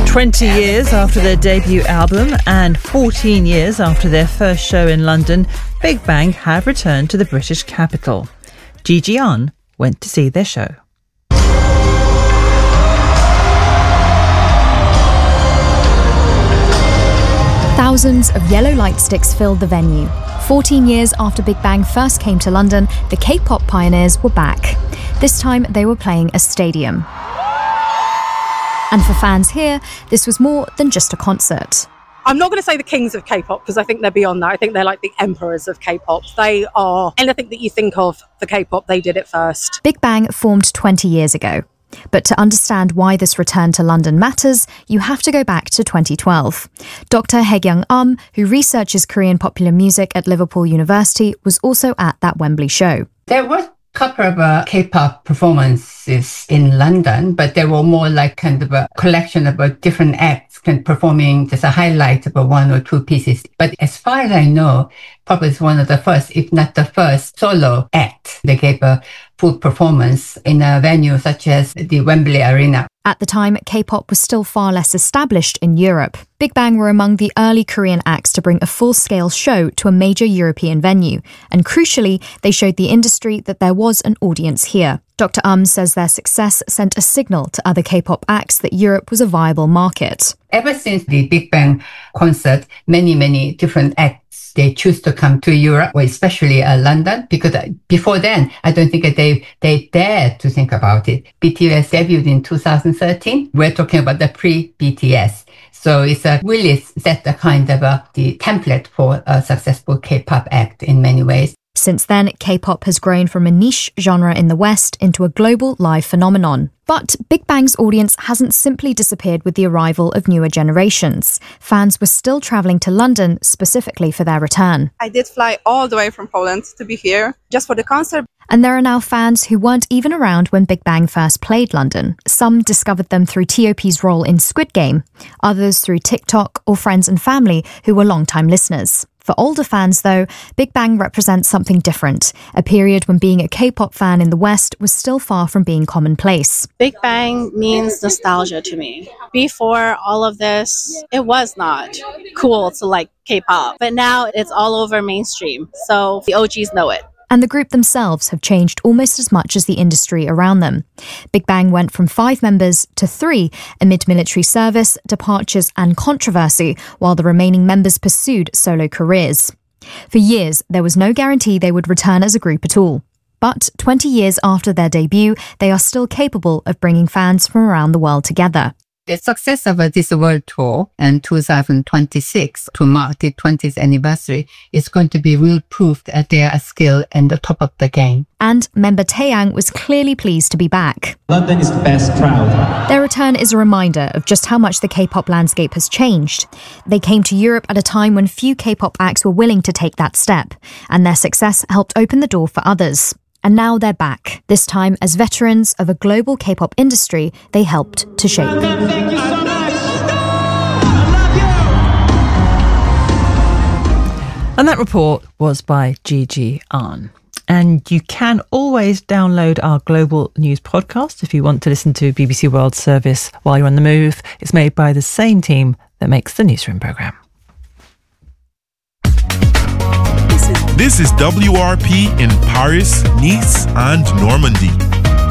20 years after their debut album and 14 years after their first show in London, Big Bang have returned to the British capital. Gigi Ahn went to see their show. Thousands of yellow light sticks filled the venue. 14 years after Big Bang first came to London, the K-pop pioneers were back. This time they were playing a stadium. And for fans here, this was more than just a concert. I'm not going to say the kings of K-pop because I think they're beyond that. I think they're like the emperors of K-pop. They are anything that you think of for K-pop, they did it first. Big Bang formed 20 years ago. But to understand why this return to London matters, you have to go back to 2012. Dr. Hae-kyung, who researches Korean popular music at Liverpool University, was also at that Wembley show. There were couple of K-pop performances in London, but they were more like kind of a collection of different acts performing just a highlight of one or two pieces. But as far as I know, Pop is one of the first, if not the first, solo act. They gave a full performance in a venue such as the Wembley Arena. At the time, K-pop was still far less established in Europe. Big Bang were among the early Korean acts to bring a full-scale show to a major European venue. And crucially, they showed the industry that there was an audience here. Dr. says their success sent a signal to other K-pop acts that Europe was a viable market. Ever since the Big Bang concert, many different acts, they choose to come to Europe, or especially London, because before then, I don't think they dared to think about it. BTS debuted in 2013. We're talking about the pre-BTS. So it's really set the kind of the template for a successful K-pop act in many ways. Since then, K-pop has grown from a niche genre in the West into a global live phenomenon. But Big Bang's audience hasn't simply disappeared with the arrival of newer generations. Fans were still travelling to London specifically for their return. I did fly all the way from Poland to be here just for the concert. And there are now fans who weren't even around when Big Bang first played London. Some discovered them through T.O.P.'s role in Squid Game, others through TikTok or friends and family who were long-time listeners. For older fans, though, Big Bang represents something different, a period when being a K-pop fan in the West was still far from being commonplace. Big Bang means nostalgia to me. Before all of this, it was not cool to like K-pop, but now it's all over mainstream, so the OGs know it. And the group themselves have changed almost as much as the industry around them. Big Bang went from 5 members to 3 amid military service, departures and controversy, while the remaining members pursued solo careers. For years, there was no guarantee they would return as a group at all. But 20 years after their debut, they are still capable of bringing fans from around the world together. The success of this world tour in 2026 to mark the 20th anniversary is going to be real proof that they are skilled and the top of the game. And member Taeyang was clearly pleased to be back. London is the best crowd. Their return is a reminder of just how much the K-pop landscape has changed. They came to Europe at a time when few K-pop acts were willing to take that step, and their success helped open the door for others. And now they're back, this time as veterans of a global K-pop industry they helped to shape. Thank you so much. And that report was by Gigi Ahn. And you can always download our global news podcast if you want to listen to BBC World Service while you're on the move. It's made by the same team that makes the Newsroom programme. This is WRP in Paris, Nice and Normandy.